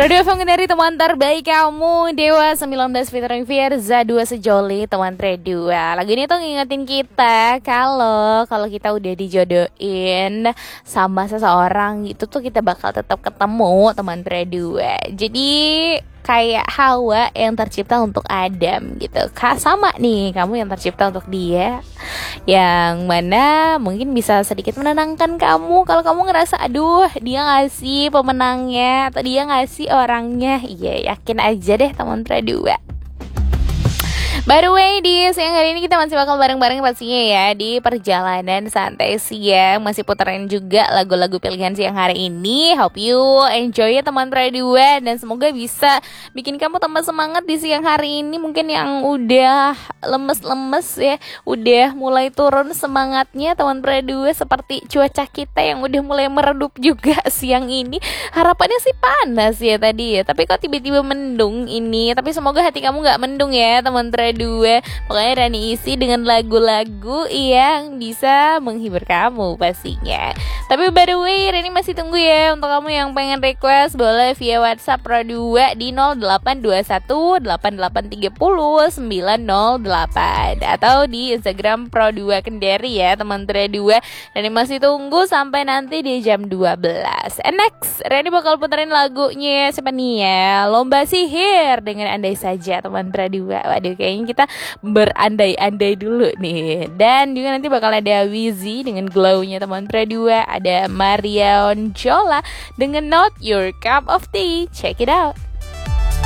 Radio FM dari teman terbaik kamu, Dewa 19 featuring Firza 2 Sejoli, teman Tredua. Lagu ini tuh ngingetin kita kalau kita udah dijodohin sama seseorang itu tuh kita bakal tetap ketemu, teman Tredua. Jadi kayak Hawa yang tercipta untuk Adam gitu. Sama nih, kamu yang tercipta untuk dia, yang mana mungkin bisa sedikit menenangkan kamu kalau kamu ngerasa aduh dia ngasih pemenangnya atau dia ngasih orangnya. Iya, yakin aja deh teman Tredua. By the way, di siang hari ini kita masih bakal bareng-bareng pastinya ya di perjalanan santai siang. Masih puterin juga lagu-lagu pilihan siang hari ini. Hope you enjoy ya teman Tredua, dan semoga bisa bikin kamu tambah semangat di siang hari ini. Mungkin yang udah lemes-lemes ya, udah mulai turun semangatnya teman Tredua, seperti cuaca kita yang udah mulai meredup juga siang ini. Harapannya sih panas ya tadi ya, tapi kok tiba-tiba mendung ini. Tapi semoga hati kamu gak mendung ya teman Tredua. Pokoknya Rani isi dengan lagu-lagu yang bisa menghibur kamu pastinya. Tapi by the way, Rani masih tunggu ya untuk kamu yang pengen request. Boleh via WhatsApp Pro 2 di 0821 8830 908 atau di Instagram Pro 2 Kendari ya teman Tredua. Rani masih tunggu sampai nanti di jam 12. And next, Rani bakal puterin lagunya siapa nih ya? Lomba Sihir dengan Andai Saja teman Tredua. Waduh, kayaknya kita berandai-andai dulu nih. Dan juga nanti bakal ada Wizy dengan Glow-nya teman Tredua. Ada Marion Jola dengan Not Your Cup of Tea. Check it out.